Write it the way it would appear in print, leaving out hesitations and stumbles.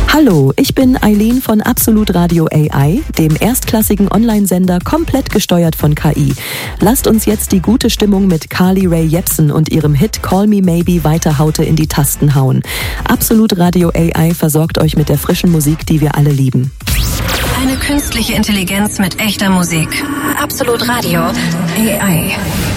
Hallo, ich bin Eileen von Absolut Radio AI, dem erstklassigen Online-Sender komplett gesteuert von KI. Lasst uns jetzt die gute Stimmung mit Carly Rae Jepsen und ihrem Hit Call Me Maybe weiter Haute in die Tasten hauen. Absolut Radio AI versorgt euch mit der frischen Musik, die wir alle lieben. Eine künstliche Intelligenz mit echter Musik. Absolut Radio AI.